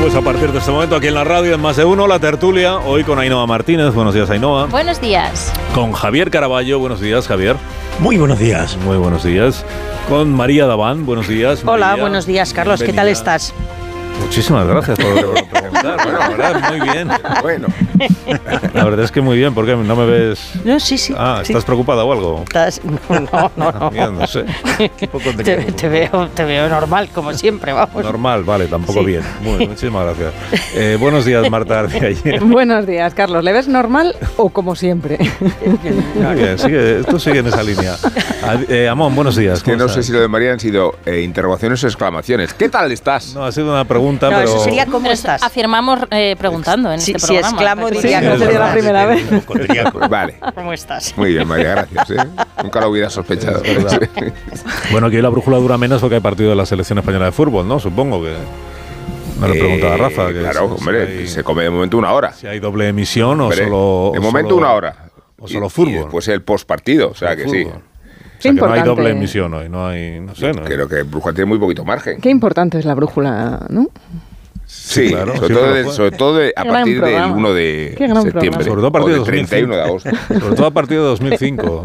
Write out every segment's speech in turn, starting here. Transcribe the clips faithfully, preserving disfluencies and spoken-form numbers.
Pues a partir de este momento aquí en la radio, en Más de Uno, la tertulia, hoy con Ainhoa Martínez. Buenos días, Ainhoa. Buenos días. Con Javier Caraballo. Buenos días, Javier. Muy buenos días. Muy buenos días. Con María Daván. Buenos días, María. Hola, buenos días, Carlos. Bienvenida. ¿Qué tal estás? Muchísimas gracias por preguntar. Bueno, la verdad, muy bien. Bueno. La verdad es que muy bien, porque no me ves... No, sí, sí. Ah, ¿estás sí. preocupada o algo? ¿Estás? No, no, no. Mira, no sé. Te, te, veo, te veo normal, como siempre, vamos. Normal, vale, tampoco Sí. bien. Muy, muchísimas gracias. Eh, buenos días, Marta Arce ayer. Buenos días, Carlos. ¿Le ves normal o como siempre? Muy bien, sigue, tú sigue en esa línea. Eh, Amón, buenos días. Que no estás? sé si lo de María han sido eh, interrogaciones o exclamaciones. ¿Qué tal estás? No, ha sido una pregunta, No, pero... eso sería ¿cómo Pero estás? Afirmamos eh, preguntando en Sí, este si programa. exclamo, Recuerda. diría Sí, que no sería la primera vez. Vale. ¿Cómo estás? Muy bien, María, gracias. ¿eh? Nunca lo hubiera sospechado. Es verdad. Bueno, que hoy la brújula dura menos porque hay partido de la selección española de fútbol, ¿no? Supongo que... Me lo preguntaba Eh, Rafa. Que claro, si, hombre, si hay, se come de momento una hora. si hay doble emisión o Hombre, solo... de o momento solo- una hora. O solo Y- fútbol. Y después el postpartido, o sea que sí. Fútbol. O sea, que no hay importante. doble emisión hoy, no hay... No sé, ¿no? Creo que Bruja tiene muy poquito margen. Qué importante es la brújula, ¿no? Sí, claro, sobre, sí, todo pero de- fue. sobre todo de- a Qué gran partir del programa. uno de Qué gran septiembre. programa. Sobre todo a partir o de del treinta y uno de agosto. Sobre todo a partir de dos mil cinco.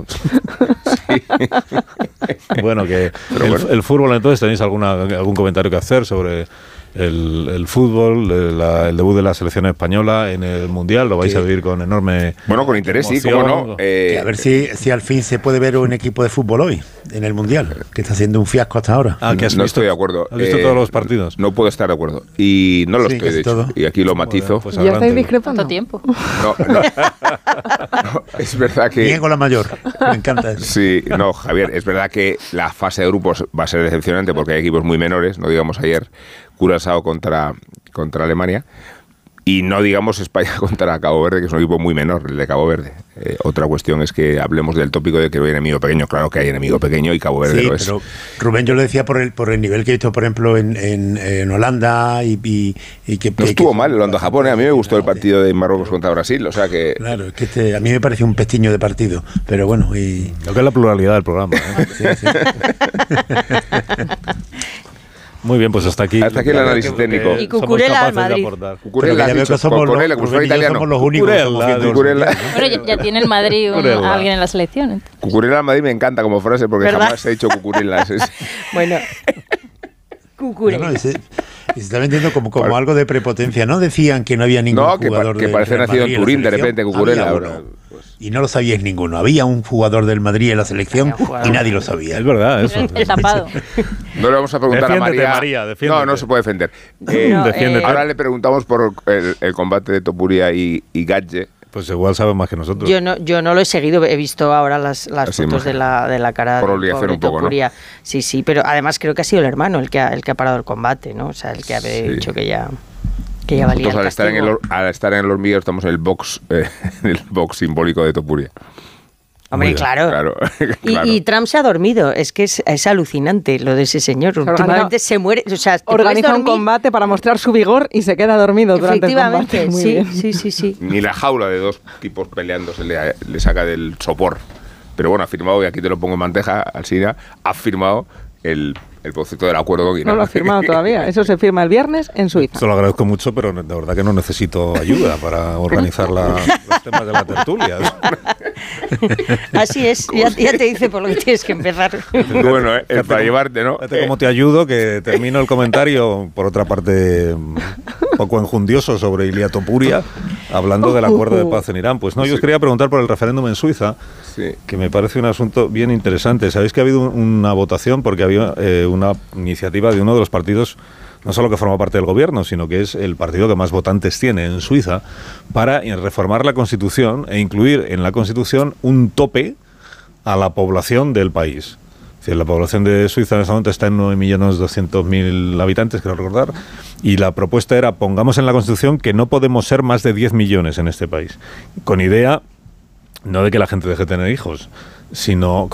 Bueno, que Pero el, bueno. el fútbol, entonces, ¿tenéis alguna, algún comentario que hacer sobre el, el fútbol, el, la- el debut de la selección española en el Mundial? Lo vais Sí. a vivir con enorme... Bueno, con interés, sí, emoción. cómo no. Eh, Que a ver si, si al fin se puede ver un equipo de fútbol hoy, en el Mundial, que está haciendo un fiasco hasta ahora. Ah, que has no visto- estoy de acuerdo. ¿Has visto Eh, todos los partidos? No puedo estar de acuerdo. Y no lo Sí, estoy, casi de hecho. todo. Y aquí lo matizo. Pues ¿Ya adelante. estáis discrepando? ¿Cuánto tiempo? No, no. No, es verdad que... Bien con la mayor, me encanta eso. Sí, no, Javier, es verdad que la fase de grupos va a ser decepcionante porque hay equipos muy menores, no digamos ayer Curazao contra, contra Alemania, y no digamos España contra Cabo Verde, que es un equipo muy menor, el de Cabo Verde. Eh, otra cuestión es que hablemos del tópico de que no hay enemigo pequeño. Claro que hay enemigo pequeño y Cabo Verde Sí, lo es. pero Rubén, yo lo decía por el por el nivel que he visto, por ejemplo, en, en, en Holanda y, y, y que... No que- estuvo que- mal el Holanda-Japón, ¿eh? A mí me gustó el partido de Marruecos contra Brasil, o sea que... Claro, es que este, a mí me pareció un pestiño de partido, pero bueno, y... Lo que es la pluralidad del programa, ¿eh? Sí, sí. Muy bien, pues hasta aquí. Hasta aquí el análisis técnico. Y Cucurella al Madrid. Cucurella, Pero que ya has veo dicho, que somos, Cucurella, los, como si fuera Rubén y yo italiano. somos los únicos que estamos Cucurella, viendo el Cucurella. Mundial, ¿no? Bueno, ya, ya tiene el Madrid un- Cucurella. alguien en la selección. entonces. Cucurella al Madrid me encanta como frase porque ¿Verdad? jamás he dicho Cucurella. Es- es- Bueno, No, Cucurella. no, y se, y se está vendiendo como, como algo de prepotencia. No decían que no había ningún No, que, pa- jugador que de- parece del nacido Madrid en la Turín de selección. repente, Cucurella. Había ahora, uno. pues, Y no lo sabíais ninguno. Había un jugador del Madrid en la selección Había un jugador. y nadie lo sabía. Es verdad, eso. El, el tapado. no le vamos a preguntar Defiéndete, a María. María, defiéndete. no, no se puede defender. Eh, No, Defiéndete. eh, ahora le preguntamos por el, el combate de Topuria y, y Gatge. Pues igual sabe más que nosotros. Yo no, yo no lo he seguido, he visto ahora las, las Las fotos de imágenes. la, de la cara Por del obligación pobre un poco, ¿no? Topuria. Sí, sí, pero además creo que ha sido el hermano el que ha, el que ha parado el combate, ¿no? O sea, el que ha dicho que ya, que ya valía Nosotros el al estar, en el, castigo. hor- al estar en el hormiguero estamos en el box, eh, en el box simbólico de Topuria. Hombre, Muy bien. claro. Claro, Y, claro. y Trump se ha dormido. Es que es, es alucinante lo de ese señor. organiza- Últimamente se muere. O sea, ¿te puedes Organiza un dormir? combate para mostrar su vigor y se queda dormido durante el combate. Efectivamente, Muy sí, bien. sí, sí, sí. Ni la jaula de dos tipos peleando se le, le saca del sopor. Pero bueno, ha firmado, y aquí te lo pongo en bandeja, Alsina, ha firmado el, el boceto del acuerdo con No lo ha firmado todavía. Eso se firma el viernes en Suiza. Esto lo agradezco mucho, pero de verdad que no necesito ayuda para organizar la- los temas de la tertulia. Así es. Ya, ya te dice por lo que tienes que empezar. Bueno, eh, Fíjate para cómo- llevarte, ¿no? Fíjate cómo te ayudo, que termino el comentario, por otra parte, un poco enjundioso sobre Ilia Topuria, hablando del acuerdo de paz en Irán. Pues no, yo os quería preguntar por el referéndum en Suiza, Sí. que me parece un asunto bien interesante. Sabéis que ha habido un- una votación porque había eh, una iniciativa de uno de los partidos, no solo que forma parte del gobierno, sino que es el partido que más votantes tiene en Suiza, para reformar la Constitución e incluir en la Constitución un tope a la población del país. Es decir, la población de Suiza en este momento está en nueve millones doscientos mil habitantes, creo recordar, y la propuesta era, pongamos en la Constitución que no podemos ser más de diez millones en este país, con idea no de que la gente deje de tener hijos, sino